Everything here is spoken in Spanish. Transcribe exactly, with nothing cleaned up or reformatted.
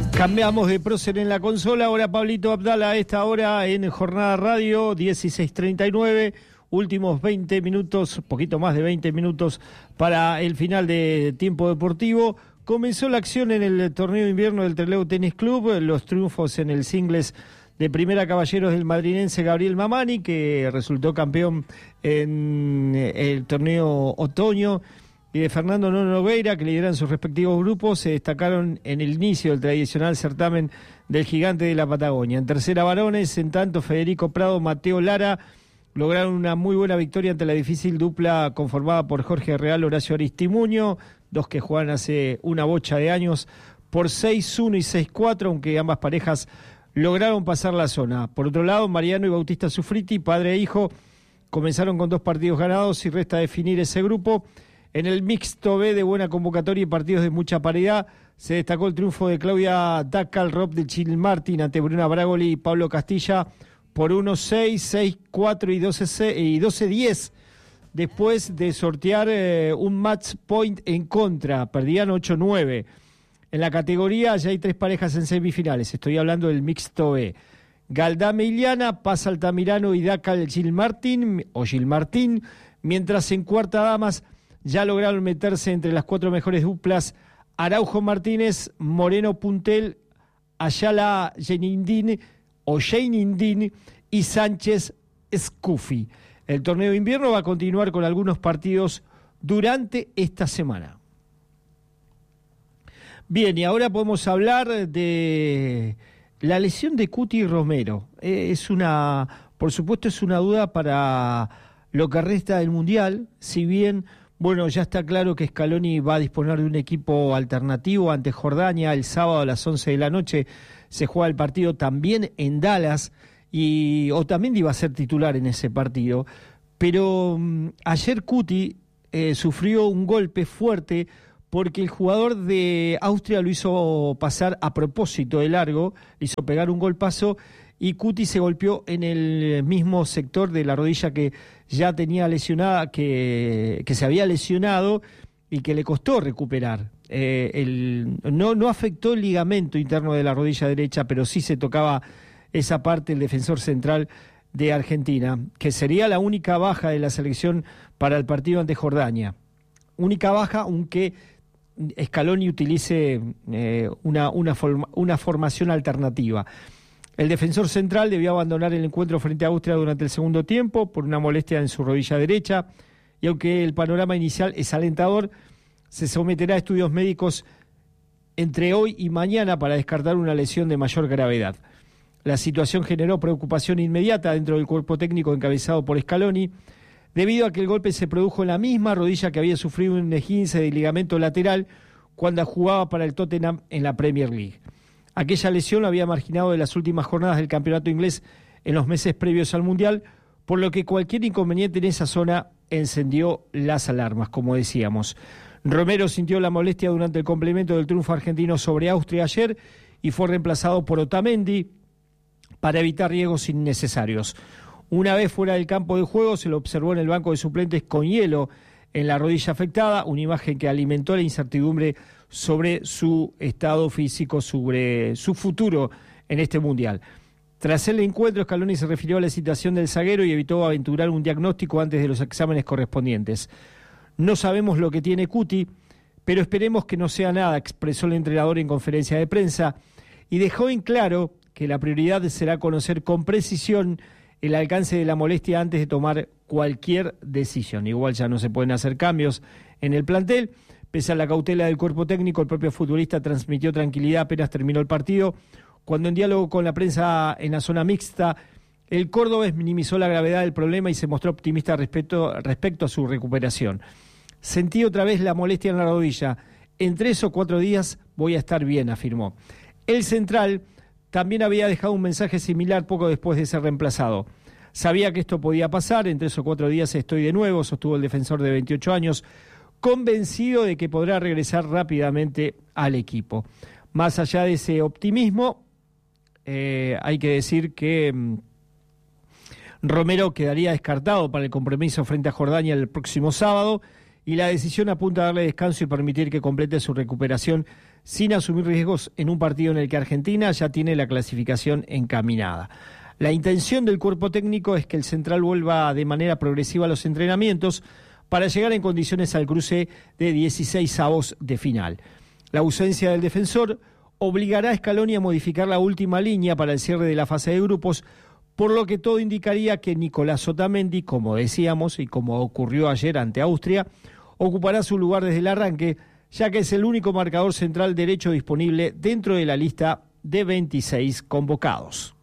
Cambiamos de prócer en la consola. Ahora Pablito Abdala a esta hora en Jornada Radio, dieciséis treinta y nueve. Últimos veinte minutos, poquito más de veinte minutos para el final de tiempo deportivo. Comenzó la acción en el torneo de invierno del Trelew Tenis Club. Los triunfos en el singles de primera caballeros del madrinense Gabriel Mamani, que resultó campeón en el torneo otoño, y de Fernando Nono Nogueira, que lideran sus respectivos grupos, se destacaron en el inicio del tradicional certamen del Gigante de la Patagonia. En tercera varones, en tanto, Federico Prado, Mateo Lara lograron una muy buena victoria ante la difícil dupla conformada por Jorge Real, Horacio Aristimuño, dos que juegan hace una bocha de años, por seis uno y seis cuatro, aunque ambas parejas lograron pasar la zona. Por otro lado, Mariano y Bautista Sufriti, padre e hijo, comenzaron con dos partidos ganados y resta definir ese grupo. En el mixto B de buena convocatoria y partidos de mucha paridad, se destacó el triunfo de Claudia Dacal Rob de Chil Martin ante Bruna Bragoli y Pablo Castilla por uno seis, seis cuatro y doce diez, después de sortear eh, un match point en contra, perdían ocho nueve. En la categoría ya hay tres parejas en semifinales, estoy hablando del mixto B. Galdame Iliana, Paz Altamirano y Dacal Gil Martin, o Gil Martín, mientras en cuarta damas ya lograron meterse entre las cuatro mejores duplas Araujo Martínez, Moreno Puntel, Ayala Jenindín o Jenindín y Sánchez Scufi. El torneo de invierno va a continuar con algunos partidos durante esta semana. Bien, y ahora podemos hablar de la lesión de Cuti Romero. Eh, es una, por supuesto, es una duda para lo que resta del Mundial, si bien, bueno, ya está claro que Scaloni va a disponer de un equipo alternativo ante Jordania. El sábado a las once de la noche se juega el partido también en Dallas, y Otamendi va a ser titular en ese partido. Pero um, ayer Cuti eh, sufrió un golpe fuerte porque el jugador de Austria lo hizo pasar a propósito de largo, le hizo pegar un golpazo, y Cuti se golpeó en el mismo sector de la rodilla que ya tenía lesionada, que, que se había lesionado y que le costó recuperar. Eh, el, no, no afectó el ligamento interno de la rodilla derecha, pero sí se tocaba esa parte el defensor central de Argentina, que sería la única baja de la selección para el partido ante Jordania. Única baja, aunque Scaloni utilice eh, una, una, forma, una formación alternativa. El defensor central debió abandonar el encuentro frente a Austria durante el segundo tiempo por una molestia en su rodilla derecha, y aunque el panorama inicial es alentador, se someterá a estudios médicos entre hoy y mañana para descartar una lesión de mayor gravedad. La situación generó preocupación inmediata dentro del cuerpo técnico encabezado por Scaloni, debido a que el golpe se produjo en la misma rodilla que había sufrido un esguince de ligamento lateral cuando jugaba para el Tottenham en la Premier League. Aquella lesión lo había marginado de las últimas jornadas del campeonato inglés en los meses previos al Mundial, por lo que cualquier inconveniente en esa zona encendió las alarmas, como decíamos. Romero sintió la molestia durante el complemento del triunfo argentino sobre Austria ayer y fue reemplazado por Otamendi para evitar riesgos innecesarios. Una vez fuera del campo de juego, se lo observó en el banco de suplentes con hielo en la rodilla afectada, una imagen que alimentó la incertidumbre sobre su estado físico, sobre su futuro en este Mundial. Tras el encuentro, Scaloni se refirió a la situación del zaguero y evitó aventurar un diagnóstico antes de los exámenes correspondientes. No sabemos lo que tiene Cuti, pero esperemos que no sea nada, expresó el entrenador en conferencia de prensa, y dejó en claro que la prioridad será conocer con precisión el alcance de la molestia antes de tomar cualquier decisión. Igual ya no se pueden hacer cambios en el plantel. Pese a la cautela del cuerpo técnico, el propio futbolista transmitió tranquilidad apenas terminó el partido, cuando en diálogo con la prensa en la zona mixta, el cordobés minimizó la gravedad del problema y se mostró optimista respecto, respecto a su recuperación. Sentí otra vez la molestia en la rodilla. En tres o cuatro días voy a estar bien, afirmó. El central también había dejado un mensaje similar poco después de ser reemplazado. Sabía que esto podía pasar, en tres o cuatro días estoy de nuevo, sostuvo el defensor de veintiocho años, convencido de que podrá regresar rápidamente al equipo. Más allá de ese optimismo, eh, hay que decir que mm, Romero quedaría descartado para el compromiso frente a Jordania el próximo sábado, y la decisión apunta a darle descanso y permitir que complete su recuperación sin asumir riesgos en un partido en el que Argentina ya tiene la clasificación encaminada. La intención del cuerpo técnico es que el central vuelva de manera progresiva a los entrenamientos para llegar en condiciones al cruce de dieciseisavos de final. La ausencia del defensor obligará a Scaloni a modificar la última línea para el cierre de la fase de grupos, por lo que todo indicaría que Nicolás Otamendi, como decíamos y como ocurrió ayer ante Austria, ocupará su lugar desde el arranque, ya que es el único marcador central derecho disponible dentro de la lista de veintiséis convocados.